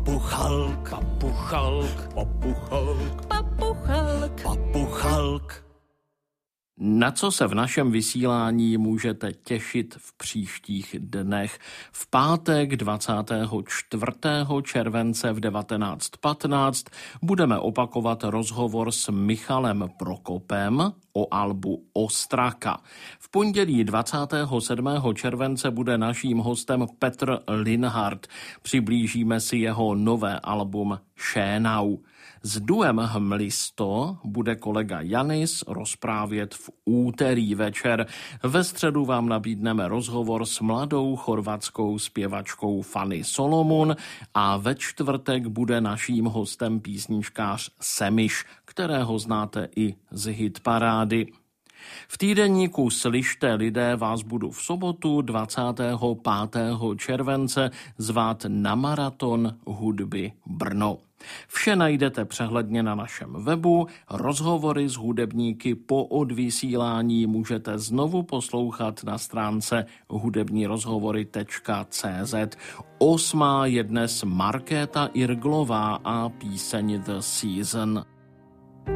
Papuchalk, papuchalk, papuchalk, papuchalk, papuchalk. Na co se v našem vysílání můžete těšit v příštích dnech? V pátek 24. července v 19:15 budeme opakovat rozhovor s Michalem Prokopem o albu Ostraka. V pondělí 27. července bude naším hostem Petr Linhart. Přiblížíme si jeho nové album Šénau. S duem Hmlisto bude kolega Janis rozprávět v úterý večer. Ve středu vám nabídneme rozhovor s mladou chorvatskou zpěvačkou Fanny Solomon a ve čtvrtek bude naším hostem písničkář Semiš, kterého znáte i z hitparády. V týdeníku Slyšte lidé vás budu v sobotu 25. července zvát na maraton hudby Brno. Vše najdete přehledně na našem webu, rozhovory s hudebníky po odvysílání můžete znovu poslouchat na stránce hudebnirozhovory.cz. 8. je dnes Markéta Irglová a píseň The Season.